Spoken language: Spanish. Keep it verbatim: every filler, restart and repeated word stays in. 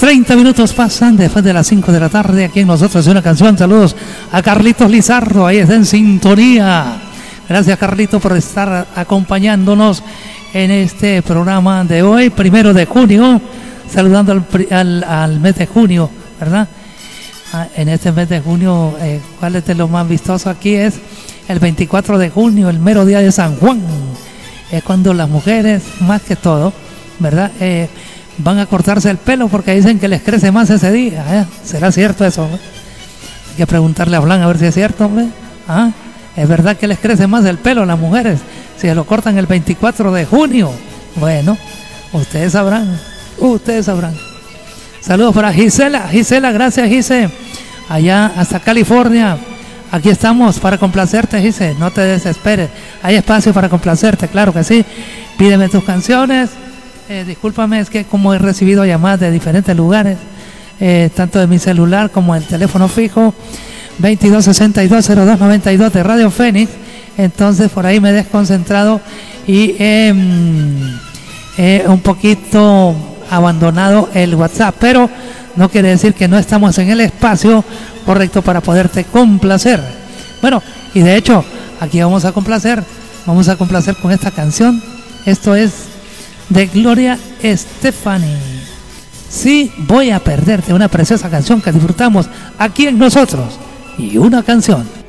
treinta minutos pasan después de las cinco de la tarde aquí en Nosotros y una Canción. Saludos a Carlitos Lizardo, ahí está en sintonía. Gracias, Carlito, por estar acompañándonos en este programa de hoy, primero de junio, saludando al, al, al mes de junio, ¿verdad? Ah, en este mes de junio, eh, ¿cuál es de lo más vistoso aquí? Es el veinticuatro de junio, el mero día de San Juan. Es cuando las mujeres, más que todo, ¿verdad? Eh, van a cortarse el pelo porque dicen que les crece más ese día. ¿eh? ¿Será cierto eso? Hombre? Hay que preguntarle a Blan a ver si es cierto, hombre. ¿Ah? ¿Es verdad que les crece más el pelo a las mujeres si se lo cortan el veinticuatro de junio? Bueno, ustedes sabrán, ustedes sabrán. Saludos para Gisela, Gisela, gracias Gise, allá hasta California. Aquí estamos para complacerte, Gise, no te desesperes, hay espacio para complacerte, claro que sí. Pídeme tus canciones, eh, discúlpame, es que como he recibido llamadas de diferentes lugares, eh, tanto de mi celular como el teléfono fijo, veintidós sesenta y dos cero dos noventa y dos de Radio Fénix, entonces por ahí me he desconcentrado y he eh, un poquito abandonado el WhatsApp, pero no quiere decir que no estamos en el espacio correcto para poderte complacer. Bueno, y de hecho, aquí vamos a complacer, vamos a complacer con esta canción. Esto es de Gloria Estefan. Sí, voy a perderte, una preciosa canción que disfrutamos aquí en Nosotros y una Canción.